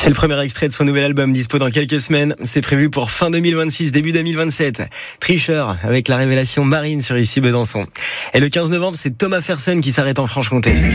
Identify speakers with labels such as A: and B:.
A: C'est le premier extrait de son nouvel album, dispo dans quelques semaines. C'est prévu pour fin 2026, début 2027. Tricheur, avec la révélation Marine sur Ici Besançon. Et le 15 novembre, c'est Thomas Fersen qui s'arrête en Franche-Comté.